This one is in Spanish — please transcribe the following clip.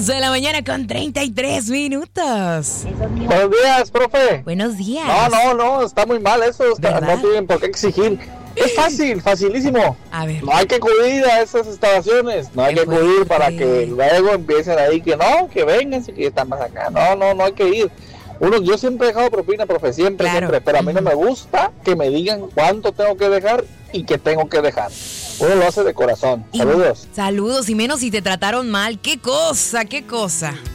11 de la mañana con 33 minutos. Buenos días, profe. Buenos días. No, está muy mal eso. No tienen por qué exigir. Es fácil, facilísimo. A ver. No hay que acudir a esas instalaciones. No hay que acudir para que luego empiecen ahí que no, que vengan, que están más acá. No hay que ir. Yo siempre he dejado propina, profe, siempre, pero a mí no me gusta que me digan cuánto tengo que dejar y qué tengo que dejar. Uno lo hace de corazón. Saludos. Saludos, y menos si te trataron mal. ¡Qué cosa!